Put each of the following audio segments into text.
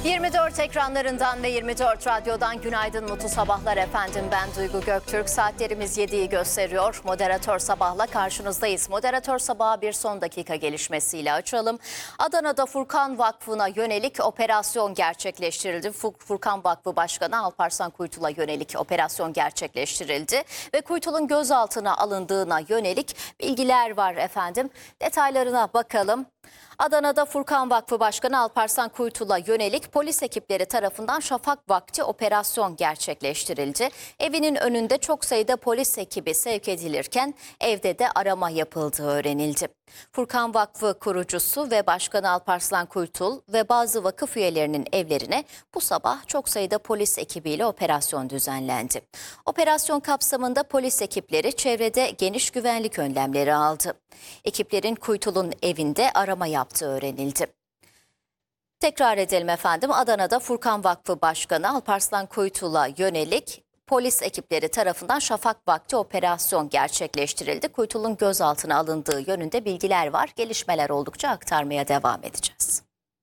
24 ekranlarından ve 24 radyodan günaydın, mutlu sabahlar efendim. Ben Duygu Göktürk. Saatlerimiz 7'yi gösteriyor. Moderatör Sabah'la karşınızdayız. Moderatör Sabah'a bir son dakika gelişmesiyle açalım. Adana'da Furkan Vakfı'na yönelik operasyon gerçekleştirildi. Furkan Vakfı Başkanı Alparslan Kuytul'a yönelik operasyon gerçekleştirildi. Ve Kuytul'un gözaltına alındığına yönelik bilgiler var efendim. Detaylarına bakalım. Adana'da Furkan Vakfı Başkanı Alparslan Kuytul'a yönelik polis ekipleri tarafından şafak vakti operasyon gerçekleştirildi. Evinin önünde çok sayıda polis ekibi sevk edilirken evde de arama yapıldığı öğrenildi. Furkan Vakfı kurucusu ve Başkanı Alparslan Kuytul ve bazı vakıf üyelerinin evlerine bu sabah çok sayıda polis ekibiyle operasyon düzenlendi. Operasyon kapsamında polis ekipleri çevrede geniş güvenlik önlemleri aldı. Ekiplerin Kuytul'un evinde arama yaptığı öğrenildi. Tekrar edelim efendim. Adana'da Furkan Vakfı Başkanı Alparslan Kuytul'a yönelik polis ekipleri tarafından şafak vakti operasyon gerçekleştirildi. Kuytul'un gözaltına alındığı yönünde bilgiler var. Gelişmeler oldukça aktarmaya devam edeceğiz.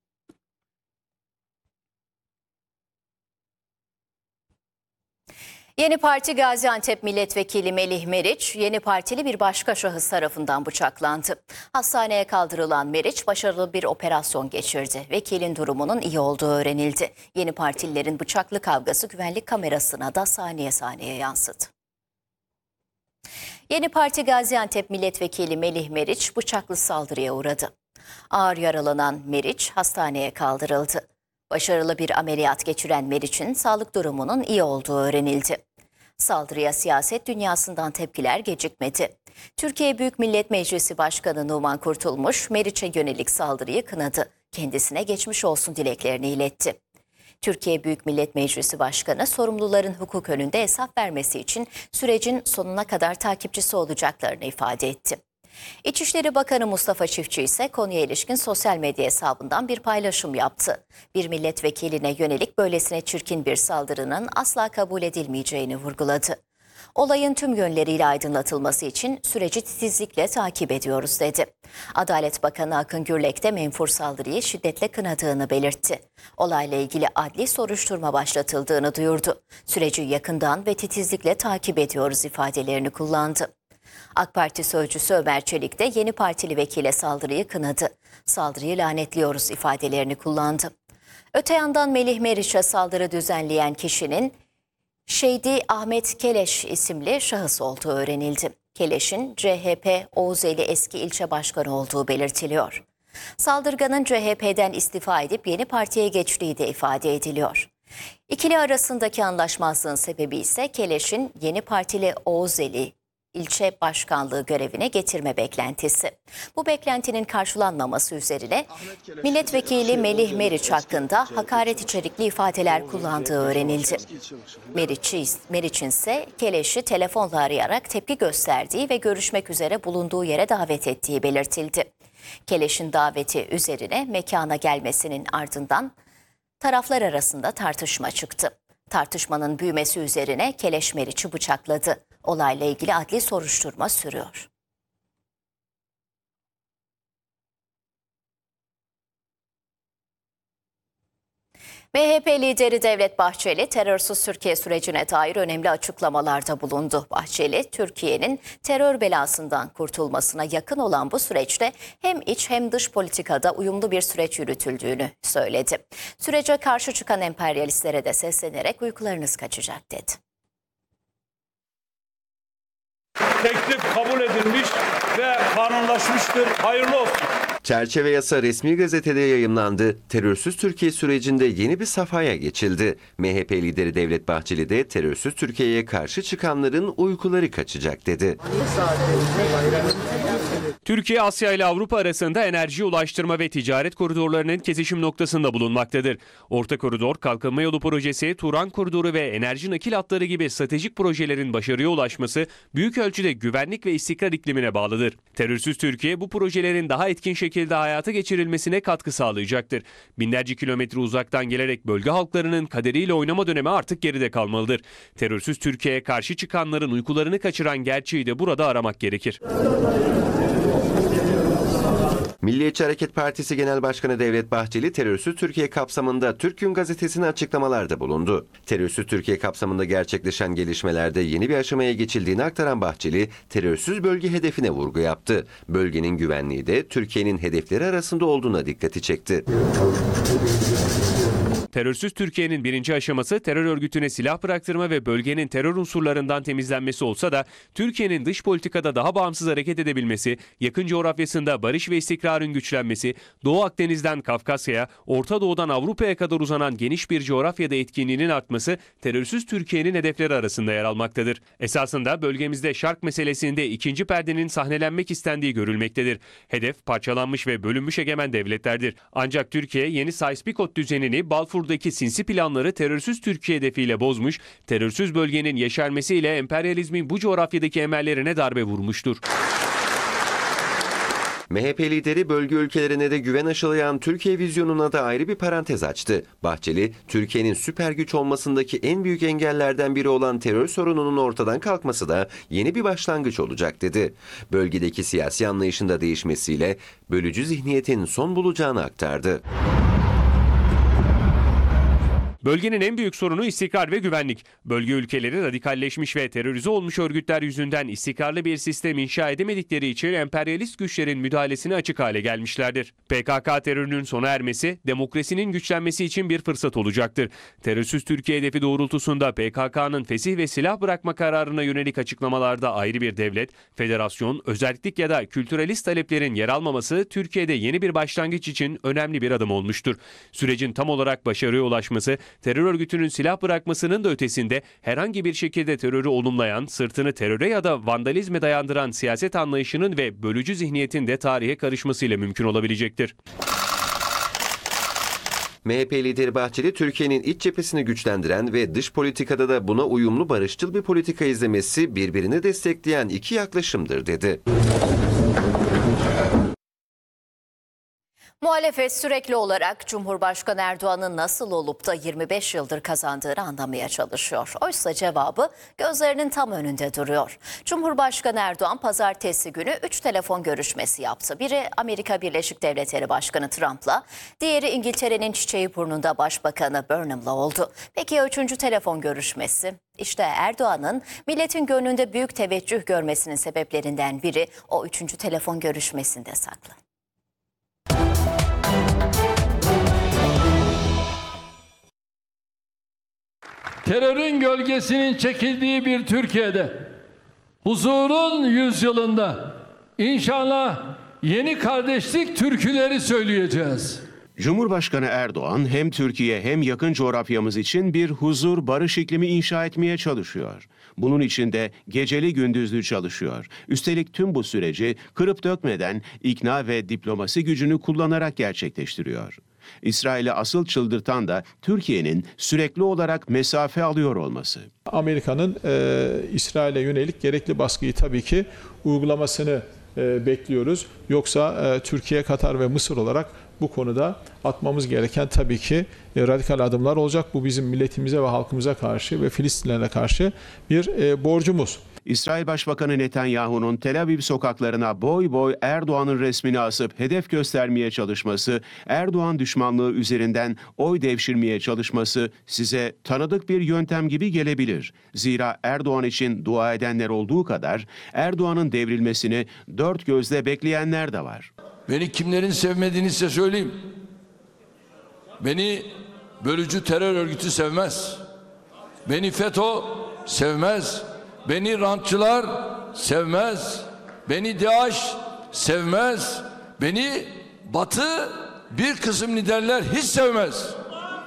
Yeni Parti Gaziantep Milletvekili Melih Meriç, Yeni Partili bir başka şahıs tarafından bıçaklandı. Hastaneye kaldırılan Meriç başarılı bir operasyon geçirdi. Vekilin durumunun iyi olduğu öğrenildi. Yeni Partililerin bıçaklı kavgası güvenlik kamerasına da saniye saniye yansıdı. Yeni Parti Gaziantep Milletvekili Melih Meriç bıçaklı saldırıya uğradı. Ağır yaralanan Meriç hastaneye kaldırıldı. Başarılı bir ameliyat geçiren Meriç'in sağlık durumunun iyi olduğu öğrenildi. Saldırıya siyaset dünyasından tepkiler gecikmedi. Türkiye Büyük Millet Meclisi Başkanı Numan Kurtulmuş, Meriç'e yönelik saldırıyı kınadı. Kendisine geçmiş olsun dileklerini iletti. Türkiye Büyük Millet Meclisi Başkanı sorumluların hukuk önünde hesap vermesi için sürecin sonuna kadar takipçisi olacaklarını ifade etti. İçişleri Bakanı Mustafa Çiftçi ise konuya ilişkin sosyal medya hesabından bir paylaşım yaptı. Bir milletvekiline yönelik böylesine çirkin bir saldırının asla kabul edilmeyeceğini vurguladı. Olayın tüm yönleriyle aydınlatılması için süreci titizlikle takip ediyoruz dedi. Adalet Bakanı Akın Gürlek de menfur saldırıyı şiddetle kınadığını belirtti. Olayla ilgili adli soruşturma başlatıldığını duyurdu. Süreci yakından ve titizlikle takip ediyoruz ifadelerini kullandı. AK Parti sözcüsü Ömer Çelik de Yeni Partili vekile saldırıyı kınadı. Saldırıyı lanetliyoruz ifadelerini kullandı. Öte yandan Melih Meriç'e saldırı düzenleyen kişinin Şeydi Ahmet Keleş isimli şahıs olduğu öğrenildi. Keleş'in CHP Oğuzeli eski ilçe başkanı olduğu belirtiliyor. Saldırganın CHP'den istifa edip Yeni Parti'ye geçtiği de ifade ediliyor. İkili arasındaki anlaşmazlığın sebebi ise Keleş'in Yeni Partili Oğuzeli ilçe başkanlığı görevine getirme beklentisi. Bu beklentinin karşılanmaması üzerine milletvekili Melih Meriç hakkında hakaret içerikli ifadeler kullandığı öğrenildi. Meriç'in ise Keleş'i telefonla arayarak tepki gösterdiği ve görüşmek üzere bulunduğu yere davet ettiği belirtildi. Keleş'in daveti üzerine mekana gelmesinin ardından taraflar arasında tartışma çıktı. Tartışmanın büyümesi üzerine Keleş Meriç'i bıçakladı. Olayla ilgili adli soruşturma sürüyor. MHP lideri Devlet Bahçeli, terörsüz Türkiye sürecine dair önemli açıklamalarda bulundu. Bahçeli, Türkiye'nin terör belasından kurtulmasına yakın olan bu süreçte hem iç hem dış politikada uyumlu bir süreç yürütüldüğünü söyledi. Sürece karşı çıkan emperyalistlere de seslenerek uykularınız kaçacak dedi. Teklif kabul edilmiş ve kanunlaşmıştır. Hayırlı olsun. Çerçeve yasa resmi gazetede yayımlandı. Terörsüz Türkiye sürecinde yeni bir safhaya geçildi. MHP lideri Devlet Bahçeli de terörsüz Türkiye'ye karşı çıkanların uykuları kaçacak dedi. Türkiye, Asya ile Avrupa arasında enerji, ulaştırma ve ticaret koridorlarının kesişim noktasında bulunmaktadır. Orta Koridor, Kalkınma Yolu Projesi, Turan Koridoru ve enerji nakil hatları gibi stratejik projelerin başarıya ulaşması büyük ölçüde güvenlik ve istikrar iklimine bağlıdır. Terörsüz Türkiye bu projelerin daha etkin şekilde hayata geçirilmesine katkı sağlayacaktır. Binlerce kilometre uzaktan gelerek bölge halklarının kaderiyle oynama dönemi artık geride kalmalıdır. Terörsüz Türkiye'ye karşı çıkanların uykularını kaçıran gerçeği de burada aramak gerekir. Milliyetçi Hareket Partisi Genel Başkanı Devlet Bahçeli, Terörsüz Türkiye kapsamında Türk Gün Gazetesi'ne açıklamalarda bulundu. Terörsüz Türkiye kapsamında gerçekleşen gelişmelerde yeni bir aşamaya geçildiğini aktaran Bahçeli, terörsüz bölge hedefine vurgu yaptı. Bölgenin güvenliği de Türkiye'nin hedefleri arasında olduğuna dikkati çekti. Terörsüz Türkiye'nin birinci aşaması terör örgütüne silah bıraktırma ve bölgenin terör unsurlarından temizlenmesi olsa da Türkiye'nin dış politikada daha bağımsız hareket edebilmesi, yakın coğrafyasında barış ve istikrarın güçlenmesi, Doğu Akdeniz'den Kafkasya'ya, Orta Doğu'dan Avrupa'ya kadar uzanan geniş bir coğrafyada etkinliğinin artması terörsüz Türkiye'nin hedefleri arasında yer almaktadır. Esasında bölgemizde Şark meselesinde ikinci perdenin sahnelenmek istendiği görülmektedir. Hedef parçalanmış ve bölünmüş egemen devletlerdir. Ancak Türkiye yeni Sykes-Picot düzenini Balfour'daki sinsi planları terörsüz Türkiye hedefiyle bozmuş, terörsüz bölgenin yeşermesiyle emperyalizmin bu coğrafyadaki emellerine darbe vurmuştur. MHP lideri bölge ülkelerine de güven aşılayan Türkiye vizyonuna da ayrı bir parantez açtı. Bahçeli, Türkiye'nin süper güç olmasındaki en büyük engellerden biri olan terör sorununun ortadan kalkması da yeni bir başlangıç olacak dedi. Bölgedeki siyasi anlayışın da değişmesiyle bölücü zihniyetin son bulacağını aktardı. Bölgenin en büyük sorunu istikrar ve güvenlik. Bölge ülkeleri radikalleşmiş ve terörize olmuş örgütler yüzünden istikrarlı bir sistem inşa edemedikleri için emperyalist güçlerin müdahalesine açık hale gelmişlerdir. PKK terörünün sona ermesi, demokrasinin güçlenmesi için bir fırsat olacaktır. Terörsüz Türkiye hedefi doğrultusunda PKK'nın fesih ve silah bırakma kararına yönelik açıklamalarda ayrı bir devlet, federasyon, özellik ya da kültüralist taleplerin yer almaması Türkiye'de yeni bir başlangıç için önemli bir adım olmuştur. Sürecin tam olarak başarıya ulaşması, terör örgütünün silah bırakmasının da ötesinde herhangi bir şekilde terörü olumlayan, sırtını teröre ya da vandalizme dayandıran siyaset anlayışının ve bölücü zihniyetin de tarihe karışmasıyla mümkün olabilecektir. MHP lideri Bahçeli, Türkiye'nin iç cephesini güçlendiren ve dış politikada da buna uyumlu barışçıl bir politika izlemesi birbirini destekleyen iki yaklaşımdır dedi. Muhalefet sürekli olarak Cumhurbaşkanı Erdoğan'ın nasıl olup da 25 yıldır kazandığını anlamaya çalışıyor. Oysa cevabı gözlerinin tam önünde duruyor. Cumhurbaşkanı Erdoğan pazartesi günü 3 telefon görüşmesi yaptı. Biri Amerika Birleşik Devletleri Başkanı Trump'la, diğeri İngiltere'nin çiçeği burnunda Başbakanı Burnham'la oldu. Peki ya 3. telefon görüşmesi? İşte Erdoğan'ın milletin gönlünde büyük teveccüh görmesinin sebeplerinden biri o 3. telefon görüşmesinde saklı. Terörün gölgesinin çekildiği bir Türkiye'de, huzurun yüzyılında inşallah yeni kardeşlik türküleri söyleyeceğiz. Cumhurbaşkanı Erdoğan hem Türkiye hem yakın coğrafyamız için bir huzur, barış iklimi inşa etmeye çalışıyor. Bunun için de geceli gündüzlü çalışıyor. Üstelik tüm bu süreci kırıp dökmeden ikna ve diplomasi gücünü kullanarak gerçekleştiriyor. İsrail'i asıl çıldırtan da Türkiye'nin sürekli olarak mesafe alıyor olması. Amerika'nın İsrail'e yönelik gerekli baskıyı tabii ki uygulamasını bekliyoruz. Yoksa Türkiye, Katar ve Mısır olarak bu konuda atmamız gereken tabii ki radikal adımlar olacak. Bu bizim milletimize ve halkımıza karşı ve Filistinlere karşı bir borcumuz. İsrail Başbakanı Netanyahu'nun Tel Aviv sokaklarına boy boy Erdoğan'ın resmini asıp hedef göstermeye çalışması, Erdoğan düşmanlığı üzerinden oy devşirmeye çalışması size tanıdık bir yöntem gibi gelebilir. Zira Erdoğan için dua edenler olduğu kadar Erdoğan'ın devrilmesini dört gözle bekleyenler de var. Beni kimlerin sevmediğini size söyleyeyim. Beni bölücü terör örgütü sevmez. Beni FETÖ sevmez. Beni rantçılar sevmez. Beni DAEŞ sevmez. Beni Batı bir kısım liderler hiç sevmez.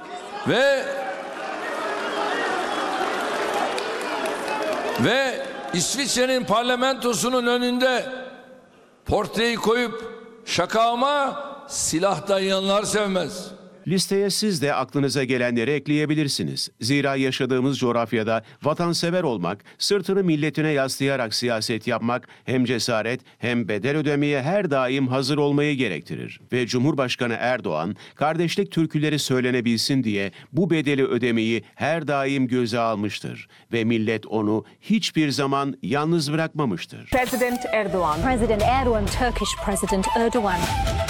Ve İsviçre'nin parlamentosunun önünde portreyi koyup şakama silah dayayanlar sevmez. Listeye siz de aklınıza gelenleri ekleyebilirsiniz. Zira yaşadığımız coğrafyada vatansever olmak, sırtını milletine yaslayarak siyaset yapmak hem cesaret hem bedel ödemeye her daim hazır olmayı gerektirir. Ve Cumhurbaşkanı Erdoğan, kardeşlik türküleri söylenebilsin diye bu bedeli ödemeyi her daim göze almıştır. Ve millet onu hiçbir zaman yalnız bırakmamıştır. President Erdogan, Turkish President Erdogan.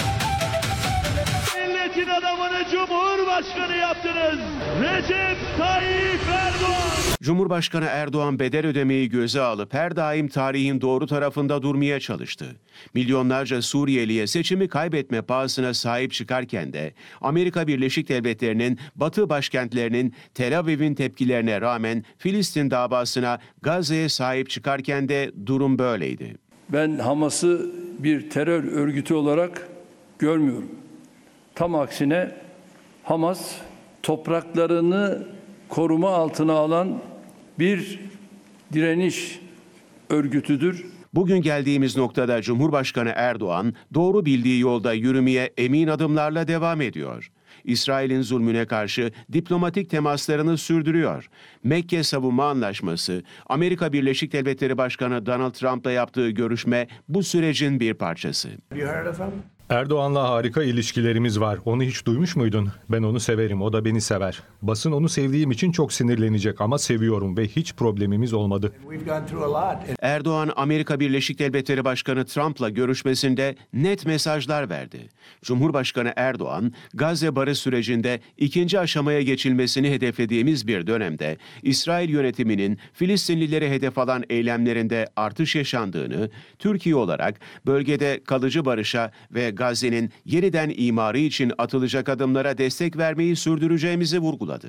Cumhurbaşkanı yaptınız. Recep Tayyip Erdoğan. Cumhurbaşkanı Erdoğan bedel ödemeyi göze alıp her daim tarihin doğru tarafında durmaya çalıştı. Milyonlarca Suriyeliye seçimi kaybetme pahasına sahip çıkarken de Amerika Birleşik Devletleri'nin batı başkentlerinin Tel Aviv'in tepkilerine rağmen Filistin davasına Gazze'ye sahip çıkarken de durum böyleydi. Ben Hamas'ı bir terör örgütü olarak görmüyorum. Tam aksine Hamas topraklarını koruma altına alan bir direniş örgütüdür. Bugün geldiğimiz noktada Cumhurbaşkanı Erdoğan doğru bildiği yolda yürümeye emin adımlarla devam ediyor. İsrail'in zulmüne karşı diplomatik temaslarını sürdürüyor. Mekke Savunma Anlaşması, Amerika Birleşik Devletleri Başkanı Donald Trump'la yaptığı görüşme bu sürecin bir parçası. Erdoğan'la harika ilişkilerimiz var. Onu hiç duymuş muydun? Ben onu severim, o da beni sever. Basın onu sevdiğim için çok sinirlenecek ama seviyorum ve hiç problemimiz olmadı. Erdoğan, Amerika Birleşik Devletleri Başkanı Trump'la görüşmesinde net mesajlar verdi. Cumhurbaşkanı Erdoğan, Gazze barış sürecinde ikinci aşamaya geçilmesini hedeflediğimiz bir dönemde İsrail yönetiminin Filistinlileri hedef alan eylemlerinde artış yaşandığını, Türkiye olarak bölgede kalıcı barışa ve Gazze'nin yeniden imarı için atılacak adımlara destek vermeyi sürdüreceğimizi vurguladı.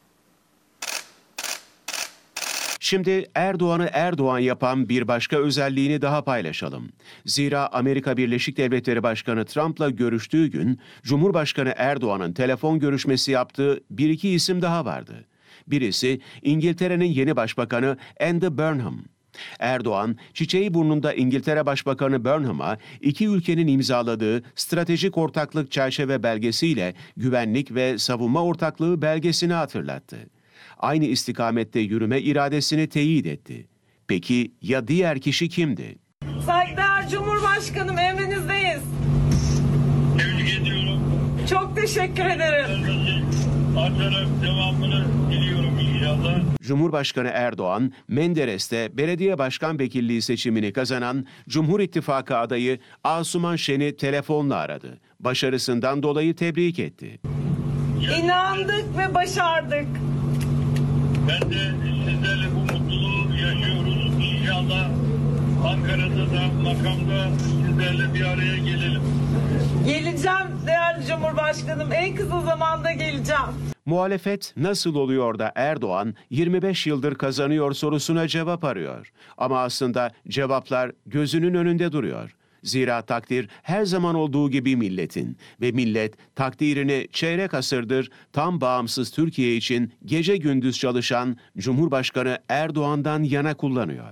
Şimdi Erdoğan'ı Erdoğan yapan bir başka özelliğini daha paylaşalım. Zira Amerika Birleşik Devletleri Başkanı Trump'la görüştüğü gün Cumhurbaşkanı Erdoğan'ın telefon görüşmesi yaptığı bir iki isim daha vardı. Birisi İngiltere'nin yeni başbakanı Andy Burnham. Erdoğan, çiçeği burnunda İngiltere Başbakanı Burnham'a iki ülkenin imzaladığı stratejik ortaklık çerçeve belgesiyle güvenlik ve savunma ortaklığı belgesini hatırlattı. Aynı istikamette yürüme iradesini teyit etti. Peki ya diğer kişi kimdi? Saygıdeğer Cumhurbaşkanım, emrinizdeyiz. Tebrik ediyorum. Çok teşekkür ederim. Artarım devamını diliyorum inşallah. Cumhurbaşkanı Erdoğan, Menderes'te belediye başkan vekilliği seçimini kazanan Cumhur İttifakı adayı Asuman Şen'i telefonla aradı. Başarısından dolayı tebrik etti. İnandık ve başardık. Ben de sizlerle bu mutluluğu yaşıyoruz. İnşallah Ankara'da da makamda sizlerle bir araya gelelim. Geleceğim değerli Cumhurbaşkanım, en kısa zamanda geleceğim. Muhalefet nasıl oluyor da Erdoğan 25 yıldır kazanıyor sorusuna cevap arıyor. Ama aslında cevaplar gözünün önünde duruyor. Zira takdir her zaman olduğu gibi milletin ve millet takdirini çeyrek asırdır tam bağımsız Türkiye için gece gündüz çalışan Cumhurbaşkanı Erdoğan'dan yana kullanıyor.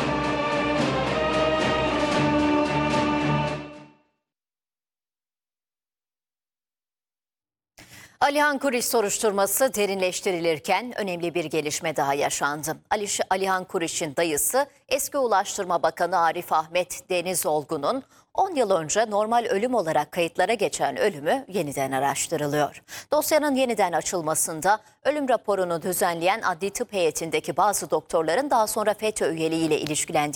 Alihan Kuriş soruşturması derinleştirilirken önemli bir gelişme daha yaşandı. Alihan Kuriş'in dayısı eski Ulaştırma Bakanı Arif Ahmet Denizolgun'un 10 yıl önce normal ölüm olarak kayıtlara geçen ölümü yeniden araştırılıyor. Dosyanın yeniden açılmasında ölüm raporunu düzenleyen adli tıp heyetindeki bazı doktorların daha sonra FETÖ üyeliğiyle ilişkilendiği